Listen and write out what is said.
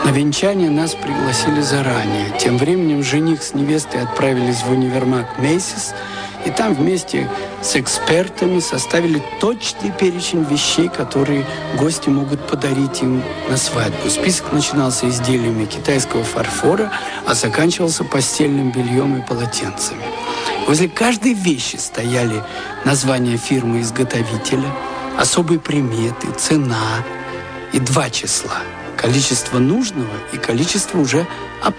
На венчание нас пригласили заранее. Тем временем жених с невестой отправились в универмаг Мейсис, и там вместе с экспертами составили точный перечень вещей, которые гости могут подарить им на свадьбу. Список начинался изделиями китайского фарфора, а заканчивался постельным бельем и полотенцами. Возле каждой вещи стояли название фирмы-изготовителя, особые приметы, цена и 2 числа. Количество нужного и количество уже